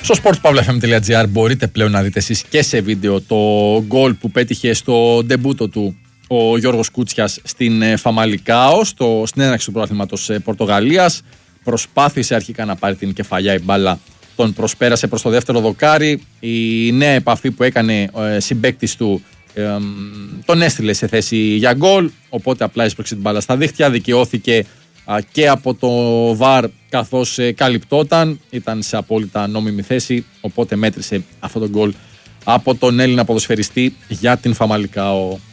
Στο sportpavlafm.gr μπορείτε πλέον να δείτε εσείς και σε βίντεο το γκολ που πέτυχε στο ντεμπούτο του ο Γιώργος Κούτσιας στην Φαμαλικάο, στην έναρξη του πρωταθλήματος Πορτογαλίας. Προσπάθησε αρχικά να πάρει την κεφαλιά, η μπάλα τον προσπέρασε προς το δεύτερο δοκάρι. Η νέα επαφή που έκανε συμπαίκτης του τον έστειλε σε θέση για γκολ, οπότε απλά έσπρωξε την μπάλα στα δίχτυα, δικαιώθηκε και από το VAR καθώς καλυπτόταν, ήταν σε απόλυτα νόμιμη θέση, οπότε μέτρησε αυτό το γκολ από τον Έλληνα ποδοσφαιριστή για την Φαμαλικάο.